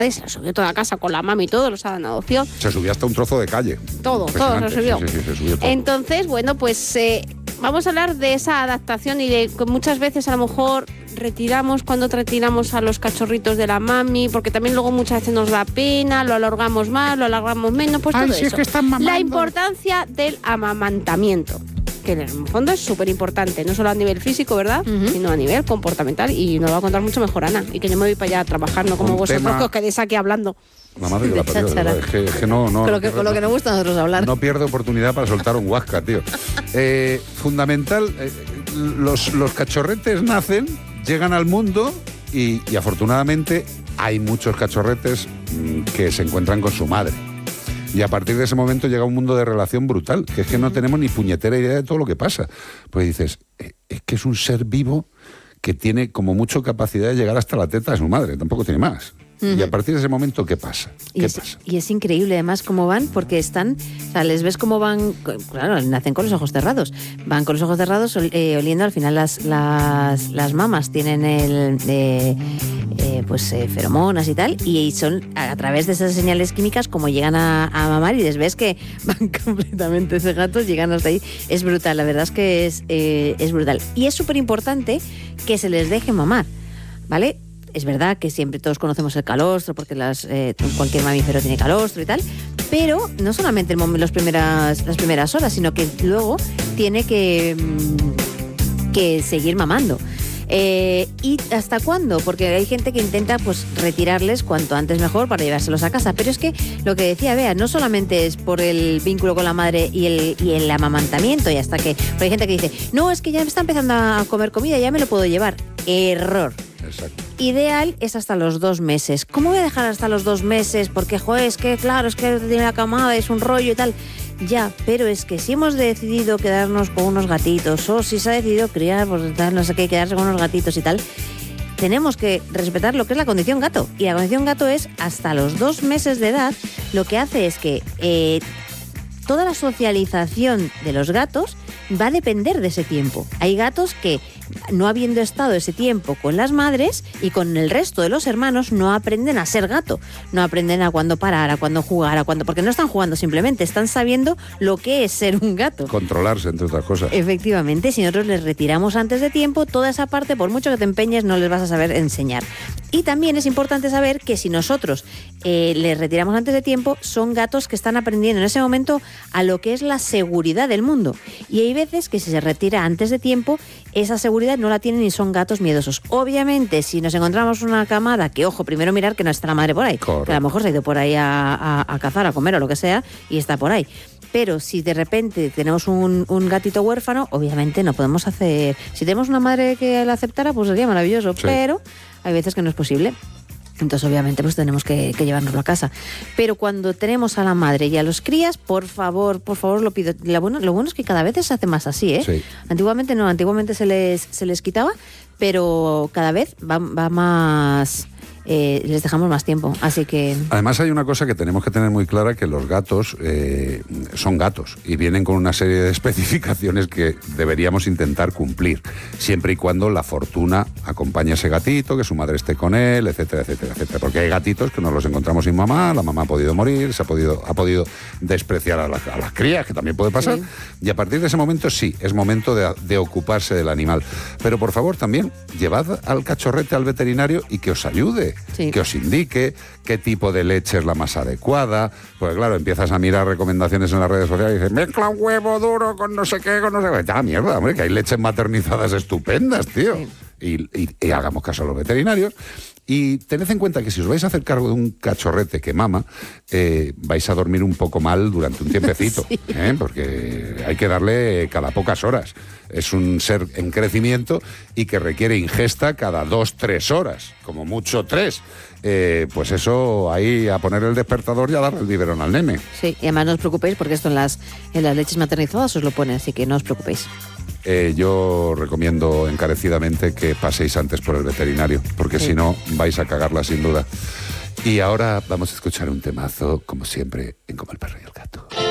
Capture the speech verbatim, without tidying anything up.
se lo subió toda la casa con la mami y todo, los ha dado en adopción. Se subió hasta un trozo de calle. Todo, todo se lo subió. Sí, sí, sí, se subió todo. Entonces, bueno, pues eh, vamos a hablar de esa adaptación y de que muchas veces a lo mejor retiramos cuando retiramos a los cachorritos de la mami, porque también luego muchas veces nos da pena, lo alargamos más, lo alargamos menos, pues Ay, todo si eso. Es que están mamando. La importancia del amamantamiento, que en el fondo es súper importante, no solo a nivel físico, ¿verdad? Uh-huh. Sino a nivel comportamental, y nos va a contar mucho mejor Ana, y que yo me voy para allá a trabajar, no como un vosotros tema... que os quedéis aquí hablando. La madre que la parió, es que, es que no, no, con lo que, no, con lo que nos gusta a nosotros hablar. No pierde oportunidad para soltar un huasca, tío. Eh, fundamental, eh, los, los cachorretes nacen, llegan al mundo y, y afortunadamente hay muchos cachorretes mmm, que se encuentran con su madre. Y a partir de ese momento llega un mundo de relación brutal, que es que no tenemos ni puñetera idea de todo lo que pasa. Pues dices, eh, es que es un ser vivo que tiene como mucho capacidad de llegar hasta la teta de su madre, tampoco tiene más. Uh-huh. Y a partir de ese momento, ¿qué pasa? ¿Qué y, es, pasa? y es increíble además cómo van, porque están, o sea, les ves cómo van, claro, nacen con los ojos cerrados, van con los ojos cerrados eh, oliendo, al final las, las, las mamas tienen el, eh, eh, pues eh, feromonas y tal, y son a, a través de esas señales químicas como llegan a, a mamar, y les ves que van completamente cegatos, llegan hasta ahí, es brutal, la verdad es que es, eh, es brutal. Y es súper importante que se les deje mamar, ¿vale? Es verdad que siempre todos conocemos el calostro, porque las, eh, cualquier mamífero tiene calostro y tal, pero no solamente el, los primeras, las primeras horas, sino que luego tiene que, que seguir mamando. Eh, ¿Y hasta cuándo? Porque hay gente que intenta pues retirarles cuanto antes mejor para llevárselos a casa, pero es que lo que decía Bea, no solamente es por el vínculo con la madre y el, y el amamantamiento, y hasta que, porque hay gente que dice, no, es que ya me está empezando a comer comida, ya me lo puedo llevar. Error. Exacto. Ideal es hasta los dos meses. ¿Cómo voy a dejar hasta los dos meses? Porque, joder, es que, claro, es que tiene la camada, es un rollo y tal. Ya, pero es que si hemos decidido quedarnos con unos gatitos, o si se ha decidido criar, pues tal, no sé qué, quedarse con unos gatitos y tal, tenemos que respetar lo que es la condición gato. Y la condición gato es hasta los dos meses de edad. Lo que hace es que eh, toda la socialización de los gatos va a depender de ese tiempo. Hay gatos que, no habiendo estado ese tiempo con las madres y con el resto de los hermanos, no aprenden a ser gato, no aprenden a cuándo parar, a cuándo jugar, a cuándo, porque no están jugando, simplemente están sabiendo lo que es ser un gato. Controlarse, entre otras cosas. Efectivamente, si nosotros les retiramos antes de tiempo, toda esa parte, por mucho que te empeñes, no les vas a saber enseñar. Y también es importante saber que si nosotros eh, les retiramos antes de tiempo, son gatos que están aprendiendo en ese momento a lo que es la seguridad del mundo. Y hay veces que si se retira antes de tiempo, esa seguridad no la tienen y son gatos miedosos. Obviamente, si nos encontramos una camada, que ojo, primero mirar que no está la madre por ahí, Correcto. Que a lo mejor se ha ido por ahí a, a, a cazar, a comer o lo que sea, y está por ahí. Pero si de repente tenemos un, un gatito huérfano, obviamente no podemos hacer... Si tenemos una madre que la aceptara, pues sería maravilloso, sí. Pero hay veces que no es posible. Entonces, obviamente, pues tenemos que, que llevárnoslo a casa. Pero cuando tenemos a la madre y a los crías, por favor, por favor, lo pido. Lo bueno, lo bueno es que cada vez se hace más así, ¿eh? Sí. Antiguamente no, antiguamente se les, se les quitaba, pero cada vez va, va más... Eh, les dejamos más tiempo, así que... Además hay una cosa que tenemos que tener muy clara, que los gatos eh, son gatos y vienen con una serie de especificaciones que deberíamos intentar cumplir, siempre y cuando la fortuna acompañe a ese gatito, que su madre esté con él, etcétera, etcétera, etcétera. Porque hay gatitos que nos los encontramos sin mamá, la mamá ha podido morir, se ha podido, ha podido despreciar a, la, a las crías, que también puede pasar, sí. Y a partir de ese momento sí, es momento de, de ocuparse del animal. Pero por favor también, llevad al cachorrete al veterinario y que os ayude. Sí. Que os indique qué tipo de leche es la más adecuada, pues claro, empiezas a mirar recomendaciones en las redes sociales y dices, mezcla un huevo duro con no sé qué, con no sé qué, ¡ah, mierda, hombre, que hay leches maternizadas estupendas, tío! Sí. Y, y, y hagamos caso a los veterinarios. Y tened en cuenta que si os vais a hacer cargo de un cachorrete que mama, eh, vais a dormir un poco mal durante un tiempecito, sí. ¿eh? Porque hay que darle cada pocas horas. Es un ser en crecimiento y que requiere ingesta cada dos, tres horas, como mucho tres. Eh, pues eso, ahí a poner el despertador y a darle el biberón al nene. Sí, y además no os preocupéis porque esto en las, en las leches maternizadas os lo pone, así que no os preocupéis. Eh, yo recomiendo encarecidamente que paséis antes por el veterinario, porque sí. Si no vais a cagarla sin duda. Y ahora vamos a escuchar un temazo, como siempre, en Como el perro y el gato.